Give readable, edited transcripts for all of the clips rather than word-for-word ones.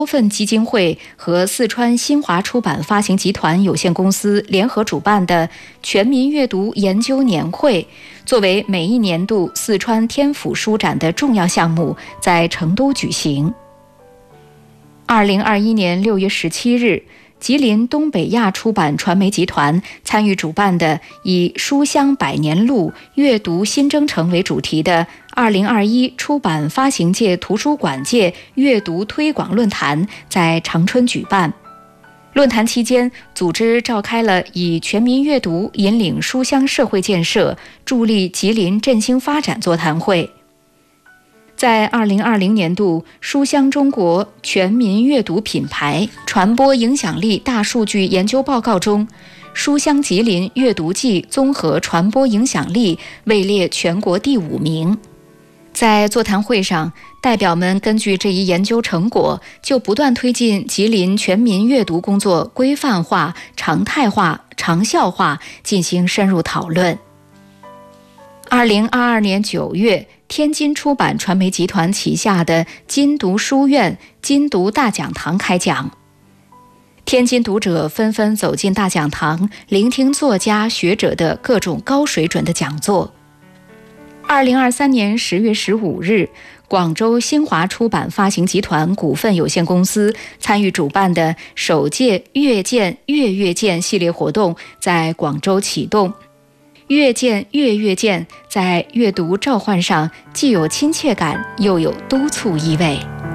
份基金会和四川新华出版发行集团有限公司联合主办的全民阅读研究年会，作为每一年度四川天府书展的重要项目，在成都举行。2021年6月17日，吉林东北亚出版传媒集团参与主办的以书香百年路，阅读新征程为主题的2021出版发行界图书馆界阅读推广论坛在长春举办。论坛期间，组织召开了以全民阅读引领书香社会建设，助力吉林振兴发展座谈会。在2020年度书香中国全民阅读品牌传播影响力大数据研究报告中，书香吉林阅读季综合传播影响力位列全国第5名。在座谈会上，代表们根据这一研究成果，就不断推进吉林全民阅读工作规范化、常态化、长效化进行深入讨论。2022年9月，天津出版传媒集团旗下的金读书院金读大讲堂开讲，天津读者纷纷走进大讲堂，聆听作家学者的各种高水准的讲座。2023年10月15日，广州新华出版发行集团股份有限公司参与主办的首届阅见阅见系列活动在广州启动。阅见阅见在阅读召唤上既有亲切感，又有督促意味。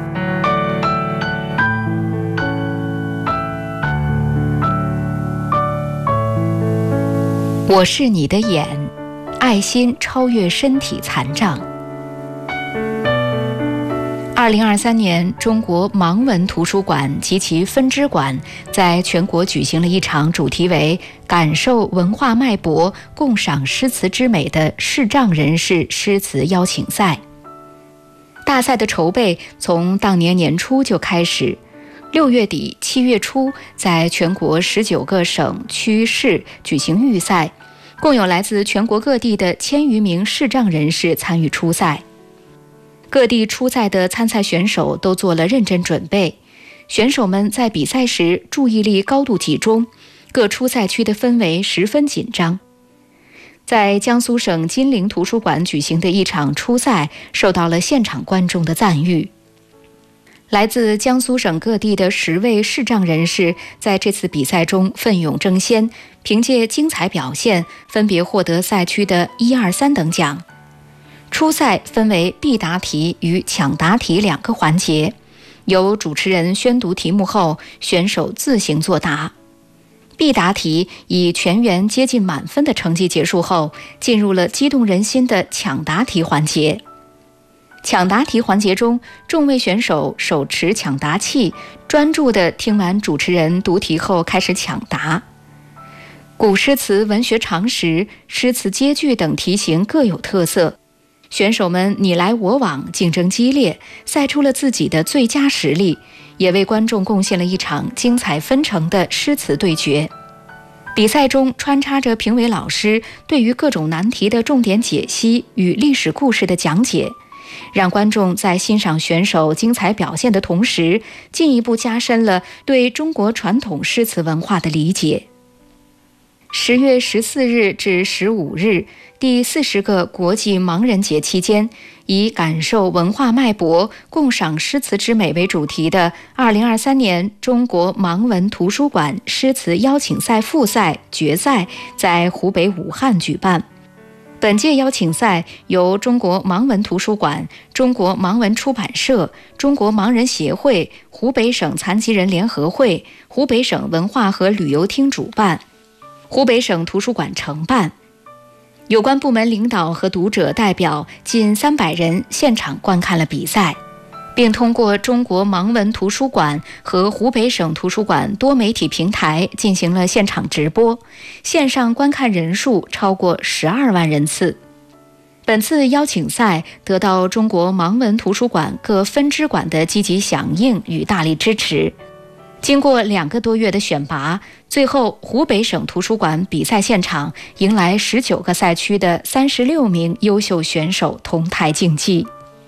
我是你的眼，爱心超越身体残障。2023年，中国盲文图书馆及其分支馆在全国举行了一场主题为“感受文化脉搏，共赏诗词之美”的视障人士诗词邀请赛。大赛的筹备从当年年初就开始，6月底7月初，在全国19个省区市举行预赛，共有来自全国各地的1000余名视障人士参与初赛。各地出赛的参赛选手都做了认真准备，选手们在比赛时注意力高度集中，各出赛区的氛围十分紧张。在江苏省金陵图书馆举行的一场初赛受到了现场观众的赞誉。来自江苏省各地的10位视障人士在这次比赛中奋勇争先，凭借精彩表现分别获得赛区的1、2、3等奖。初赛分为必答题与抢答题2个环节，由主持人宣读题目后，选手自行作答。必答题以全员接近满分的成绩结束后，进入了激动人心的抢答题环节。抢答题环节中，众位选手手持抢答器，专注地听完主持人读题后开始抢答。古诗词、文学常识、诗词接句等题型各有特色，选手们你来我往，竞争激烈，赛出了自己的最佳实力，也为观众贡献了一场精彩纷呈的诗词对决。比赛中穿插着评委老师对于各种难题的重点解析与历史故事的讲解，让观众在欣赏选手精彩表现的同时，进一步加深了对中国传统诗词文化的理解。10月14日至15日，第40个国际盲人节期间，以感受文化脉搏，共赏诗词之美为主题的2023年中国盲文图书馆诗词邀请赛复赛决赛在湖北武汉举办。本届邀请赛由中国盲文图书馆、中国盲文出版社、中国盲人协会、湖北省残疾人联合会、湖北省文化和旅游厅主办，湖北省图书馆承办。有关部门领导和读者代表近300人现场观看了比赛，并通过中国盲文图书馆和湖北省图书馆多媒体平台进行了现场直播，线上观看人数超过12万人次。本次邀请赛得到中国盲文图书馆各分支馆的积极响应与大力支持。经过2个多月的选拔，最后湖北省图书馆比赛现场迎来19个赛区的36名优秀选手同台竞技。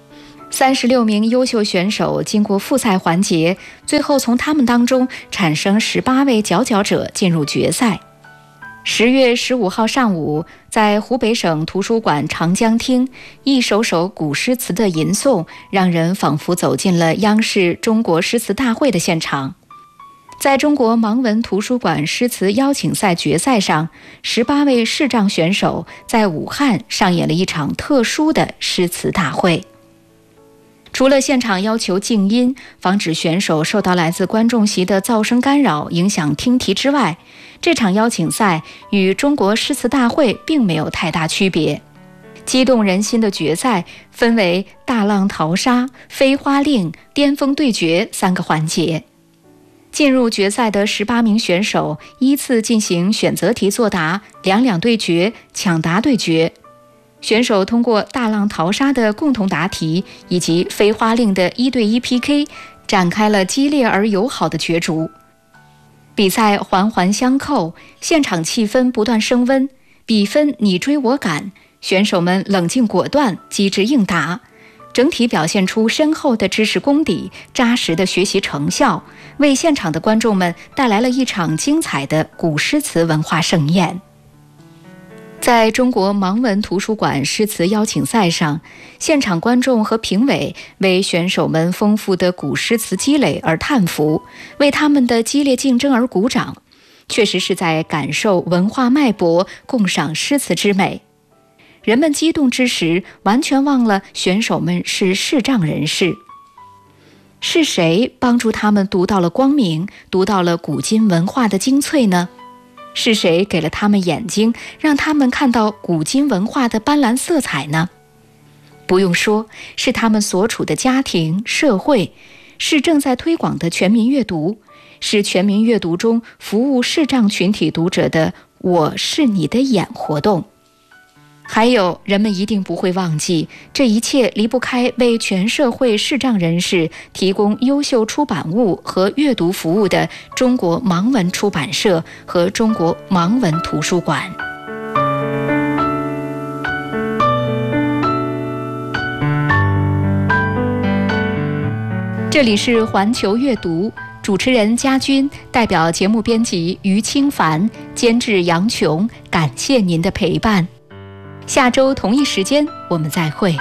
36名优秀选手经过复赛环节，最后从他们当中产生18位佼佼者进入决赛。10月15号上午，在湖北省图书馆长江厅，一首首古诗词的吟诵，让人仿佛走进了央视中国诗词大会的现场。在中国盲文图书馆诗词邀请赛决赛上，18位视障选手在武汉上演了一场特殊的诗词大会。除了现场要求静音，防止选手受到来自观众席的噪声干扰影响听题之外，这场邀请赛与中国诗词大会并没有太大区别。激动人心的决赛分为大浪淘沙、飞花令、巅峰对决3个环节。进入决赛的18名选手依次进行选择题作答、两两对决、抢答对决。选手通过大浪淘沙的共同答题以及飞花令的1对1 PK， 展开了激烈而友好的角逐。比赛环环相扣，现场气氛不断升温，比分你追我赶，选手们冷静果断，机智应答，整体表现出深厚的知识功底、扎实的学习成效，为现场的观众们带来了一场精彩的古诗词文化盛宴。在中国盲文图书馆诗词邀请赛上，现场观众和评委为选手们丰富的古诗词积累而叹服，为他们的激烈竞争而鼓掌，确实是在感受文化脉搏，共赏诗词之美。人们激动之时，完全忘了选手们是视障人士。是谁帮助他们读到了光明，读到了古今文化的精粹呢？是谁给了他们眼睛，让他们看到古今文化的斑斓色彩呢？不用说，是他们所处的家庭、社会，是正在推广的全民阅读，是全民阅读中服务视障群体读者的“我是你的眼”活动。还有，人们一定不会忘记，这一切离不开为全社会视障人士提供优秀出版物和阅读服务的中国盲文出版社和中国盲文图书馆。这里是环球阅读，主持人家军，代表节目编辑于清凡，监制杨琼，感谢您的陪伴。下周同一时间我们再会。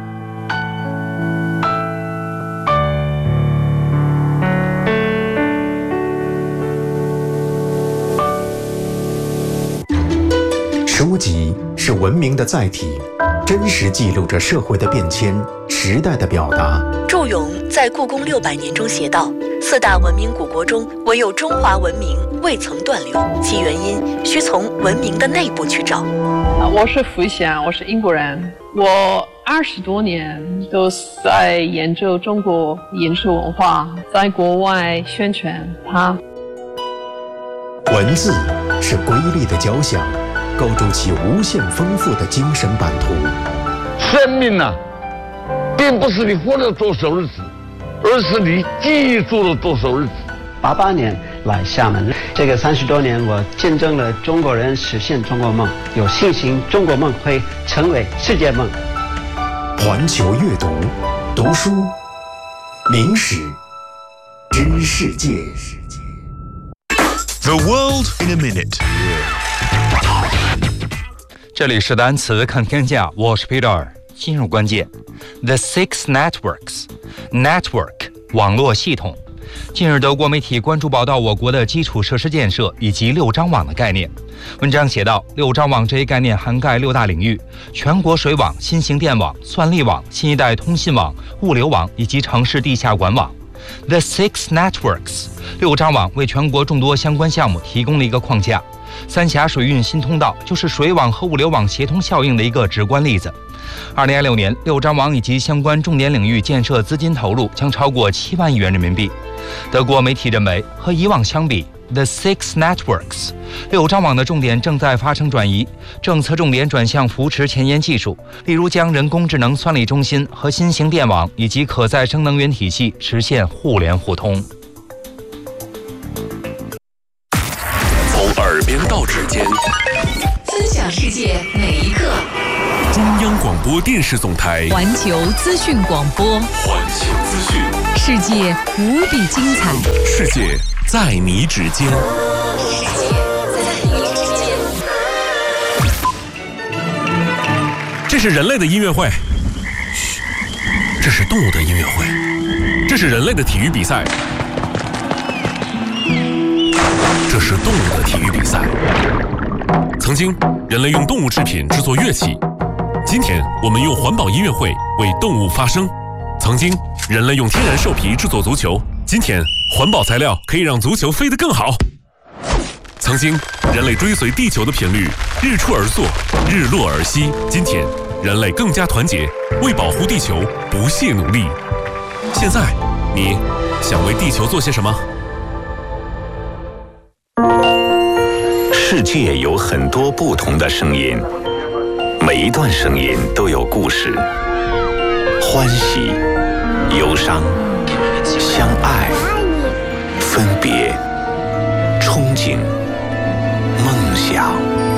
书籍是文明的载体，真实记录着社会的变迁、时代的表达。 祝融在故宫600年中写道：4大文明古国中，唯有中华文明未曾断流，其原因需从文明的内部去找。 我是福祥，我是英国人，我20多年都在研究中国饮食文化，在国外宣传它。 文字是瑰丽的交响，构筑起无限丰富的精神版图。 生命啊，并不是你活了多少日子，而是你记住了多少日子。 88年来厦门，这个30多年，我见证了中国人实现中国梦，有信心中国梦会成为世界梦。 环球阅读，读书，明史，知世界。 The world in a minute。这里是单词看天下，我是 Peter。进入关键 ，The Six Networks，Network 网络系统。近日，德国媒体关注报道我国的基础设施建设以及6张网的概念。文章写道，6张网这一概念涵盖6大领域：全国水网、新型电网、算力网、新一代通信网、物流网以及城市地下管网。The Six Networks 6张网为全国众多相关项目提供了一个框架。三峡水运新通道就是水网和物流网协同效应的一个直观例子。2026年，6张网以及相关重点领域建设资金投入将超过7万亿元人民币。德国媒体认为，和以往相比 ，The Six Networks 6张网的重点正在发生转移，政策重点转向扶持前沿技术，例如将人工智能算力中心和新型电网以及可再生能源体系实现互联互通。 从耳边到指尖， 分享世界每一刻。 中央广播电视总台环球资讯广播， 环球资讯， 世界无比精彩， 世界在你指尖。这是人类的音乐会，这是动物的音乐会，这是人类的体育比赛，这是动物的体育比赛。曾经，人类用动物制品制作乐器，今天我们用环保音乐会为动物发声。曾经，人类用天然兽皮制作足球，今天环保材料可以让足球飞得更好。曾经，人类追随地球的频率，日出而作，日落而息。今天，人类更加团结，为保护地球不懈努力。现在，你想为地球做些什么？ 世界有很多不同的声音，每一段声音都有故事，欢喜、忧伤、相爱、分别、憧憬、梦想。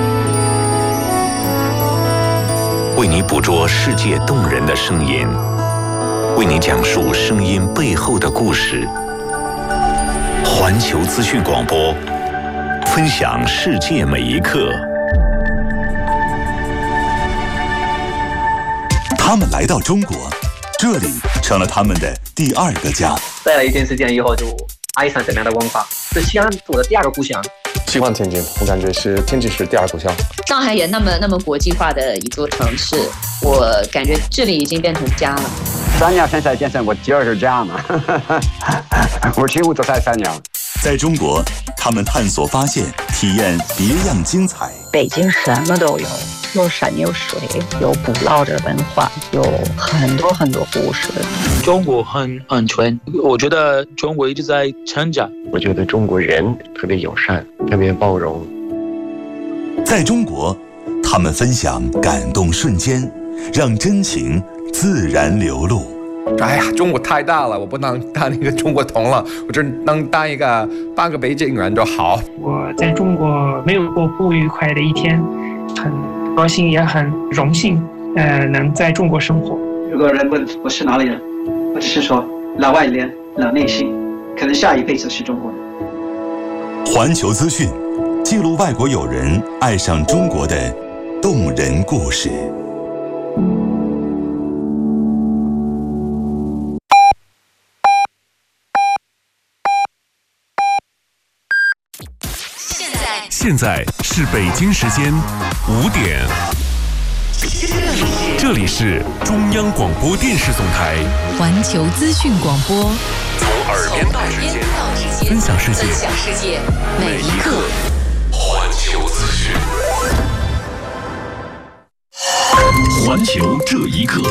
为你捕捉世界动人的声音，为你讲述声音背后的故事。环球资讯广播，分享世界每一刻。 他们来到中国，这里成了他们的第二个家。 待了一段时间以后，就爱上这边的文化，是西安我的第二个故乡。 喜欢天津，我感觉是天津市第二故乡。 上海也那么国际化的一座城市，我感觉这里已经变成家了。 3年前才见证，我第二个家嘛。我几乎都在3年。 在中国，他们探索发现，体验别样精彩。 北京什么都有，有山有水，有古老的文化，有很多故事。 中国很安全，我觉得中国一直在成长。 我觉得中国人特别友善，特别包容。 在中国，他们分享感动瞬间，让真情自然流露。 哎呀，中国太大了，我不能当一个中国通了，我只能当一个半个北京人就好。 我在中国没有过不愉快的一天，很高兴也很荣幸，能在中国生活。 如果人问我是哪里人，我只是说老外脸老内心，可能下一辈子是中国人。 环球资讯记录外国友人爱上中国的动人故事。 现在是北京时间5点，这里是中央广播电视总台环球资讯广播， 从耳边到指尖，分享世界每一刻。环球资讯， 环球这一刻。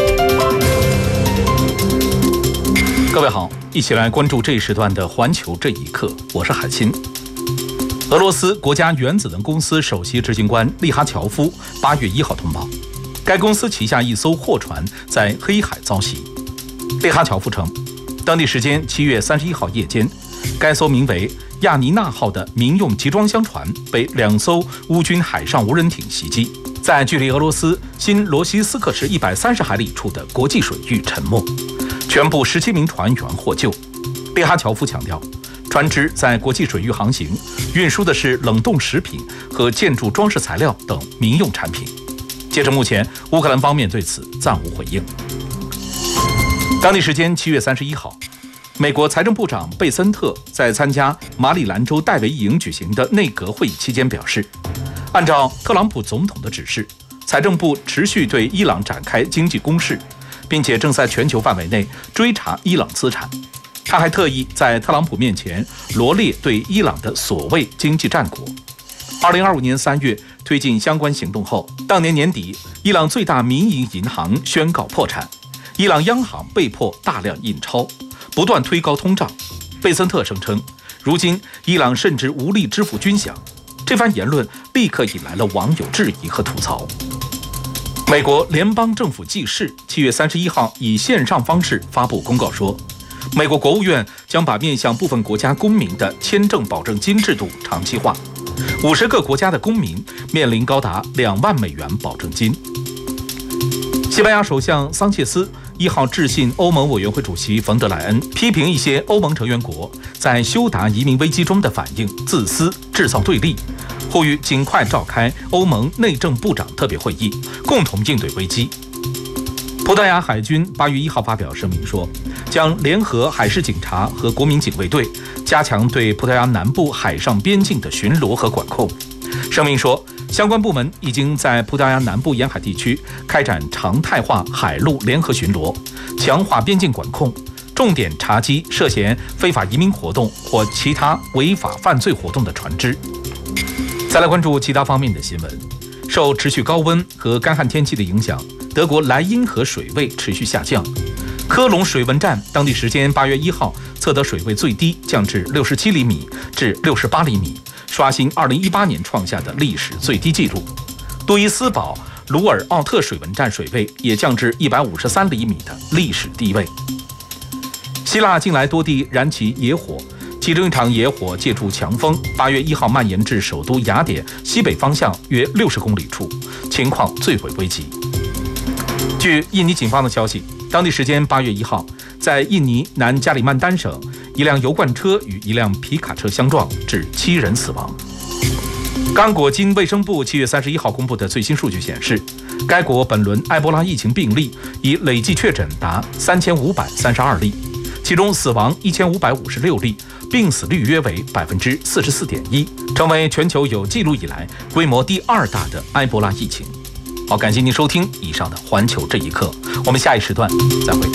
各位好，一起来关注这一时段的环球这一刻，我是海清。俄罗斯国家原子能公司首席执行官利哈乔夫8月1号通报，该公司旗下一艘货船在黑海遭袭。利哈乔夫称，当地时间7月31号夜间，该艘名为亚尼娜号的民用集装箱船被2艘乌军海上无人艇袭击，在距离俄罗斯新罗西斯克市130海里处的国际水域沉没，全部17名船员获救。利哈乔夫强调，船只在国际水域航行，运输的是冷冻食品和建筑装饰材料等民用产品。截至目前，乌克兰方面对此暂无回应。当地时间7月31号，美国财政部长贝森特在参加马里兰州戴维营举行的内阁会议期间表示，按照特朗普总统的指示，财政部持续对伊朗展开经济攻势，并且正在全球范围内追查伊朗资产。他还特意在特朗普面前罗列对伊朗的所谓经济战果。2025年3月推进相关行动后，当年年底，伊朗最大民营银行宣告破产，伊朗央行被迫大量印钞，不断推高通胀。贝森特声称，如今伊朗甚至无力支付军饷。这番言论立刻引来了网友质疑和吐槽。美国联邦政府记事7月31号以线上方式发布公告说，美国国务院将把面向部分国家公民的签证保证金制度长期化，50个国家的公民面临高达2万美元保证金。 西班牙首相桑切斯1号致信欧盟委员会主席冯德莱恩，批评一些欧盟成员国在休达移民危机中的反应自私，制造对立，呼吁尽快召开欧盟内政部长特别会议，共同应对危机。葡萄牙海军8月1号发表声明说，将联合海事警察和国民警卫队，加强对葡萄牙南部海上边境的巡逻和管控。声明说，相关部门已经在葡萄牙南部沿海地区开展常态化海陆联合巡逻，强化边境管控，重点查缉涉嫌非法移民活动或其他违法犯罪活动的船只。再来关注其他方面的新闻。受持续高温和干旱天气的影响，德国莱茵河水位持续下降。科隆水文站当地时间8月1号测得水位最低降至67厘米至68厘米，刷新2018年创下的历史最低纪录。杜伊斯堡鲁尔奥特水文站水位也降至153厘米的历史低位。希腊近来多地燃起野火，其中一场野火借助强风8月1号蔓延至首都雅典西北方向约60公里处，情况最为危急。据印尼警方的消息，当地时间8月1号，在印尼南加里曼丹省，一辆油罐车与一辆皮卡车相撞，致7人死亡。刚果金卫生部7月31号公布的最新数据显示，该国本轮埃博拉疫情病例已累计确诊达3532例，其中死亡1556例，病死率约为44.1%，成为全球有记录以来规模第2大的埃博拉疫情。好，感谢您收听以上的环球这一刻，我们下一时段再会。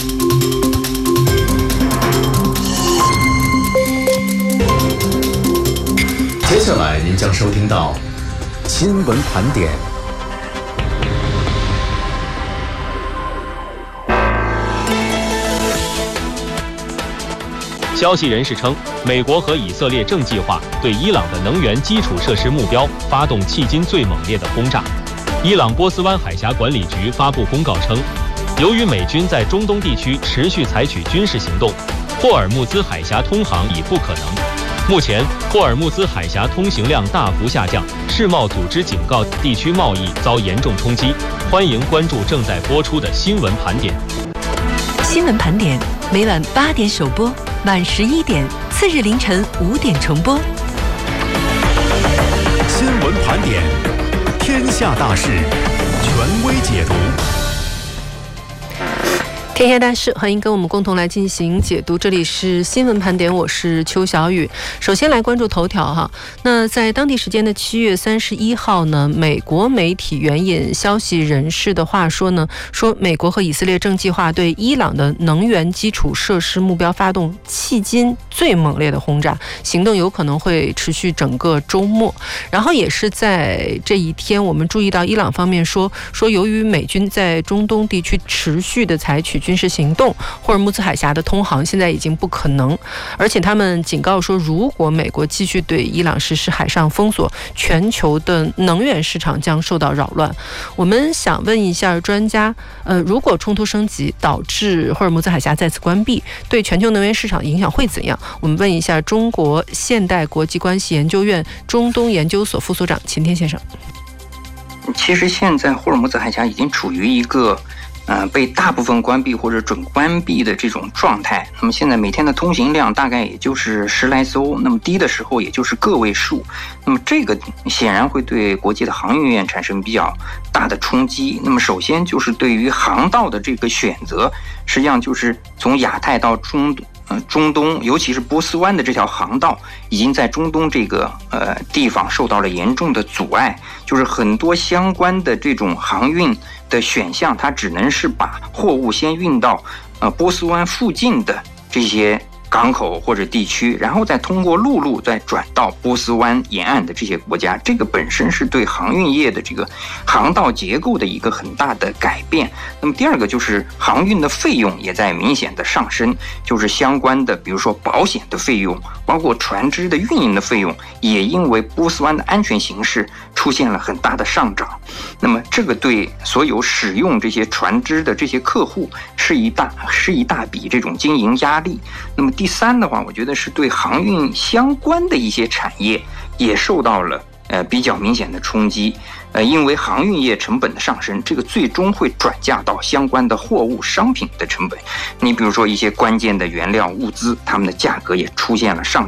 接下来您将收听到新闻盘点。 消息人士称，美国和以色列正计划对伊朗的能源基础设施目标发动迄今最猛烈的轰炸。伊朗波斯湾海峡管理局发布公告称，由于美军在中东地区持续采取军事行动，霍尔木兹海峡通航已不可能。目前，霍尔木兹海峡通行量大幅下降，世贸组织警告地区贸易遭严重冲击。欢迎关注正在播出的新闻盘点。 新闻盘点每晚8点首播，晚11点，次日凌晨5点重播。 新闻盘点，天下大事，权威解读。 天下大事，欢迎跟我们共同来进行解读。这里是新闻盘点，我是邱小雨。首先来关注头条哈。那在当地时间的7月31号呢，美国媒体援引消息人士的话说呢，说美国和以色列正计划对伊朗的能源基础设施目标发动迄今最猛烈的轰炸，行动有可能会持续整个周末。然后也是在这一天，我们注意到伊朗方面说由于美军在中东地区持续的采取军事行动，霍尔木兹海峡的通航现在已经不可能，而且他们警告说，如果美国继续对伊朗实施海上封锁，全球的能源市场将受到扰乱。我们想问一下专家，如果冲突升级导致霍尔木兹海峡再次关闭，对全球能源市场影响会怎样？我们问一下中国现代国际关系研究院中东研究所副所长秦天先生。 其实现在霍尔木兹海峡已经处于一个被大部分关闭或者准关闭的这种状态。那么现在每天的通行量大概也就是10来艘，那么低的时候也就是个位数。那么这个显然会对国际的航运业产生比较大的冲击。那么首先就是对于航道的这个选择，实际上就是从亚太到中东，尤其是波斯湾的这条航道，已经在中东这个地方受到了严重的阻碍。就是很多相关的这种航运的选项，它只能是把货物先运到波斯湾附近的这些港口或者地区，然后再通过陆路再转到波斯湾沿岸的这些国家。这个本身是对航运业的这个航道结构的一个很大的改变。那么第二个就是航运的费用也在明显的上升，就是相关的比如说保险的费用，包括船只的运营的费用，也因为波斯湾的安全形势出现了很大的上涨。那么这个对所有使用这些船只的这些客户是一大笔这种经营压力。那么第三的话，我觉得是对航运相关的一些产业也受到了比较明显的冲击。因为航运业成本的上升，这个最终会转嫁到相关的货物商品的成本。你比如说一些关键的原料物资，它们的价格也出现了上